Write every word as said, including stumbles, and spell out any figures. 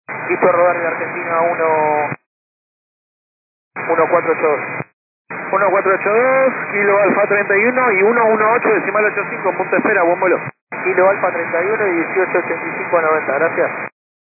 Listo a rodar de Argentina uno cuatro ocho dos. uno cuatro ocho dos, Kilo Alfa treinta y uno y uno uno ocho decimal ochenta y cinco, punto espera, buen vuelo. Kilo Alfa treinta y uno y dieciocho ochenta y cinco noventa, gracias.